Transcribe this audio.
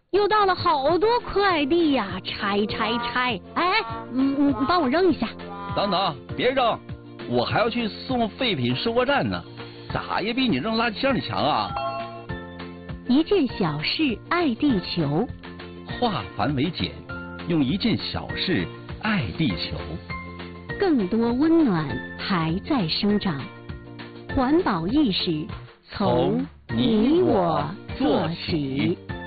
又到了好多快递呀，拆！哎，帮我扔一下。 等等，别扔，我还要去送废品收货站呢，咋也比你扔垃圾箱里强啊！ 一件小事爱地球， 化繁为简，用一件小事爱地球。 更多温暖还在生长，环保意识从你我做起。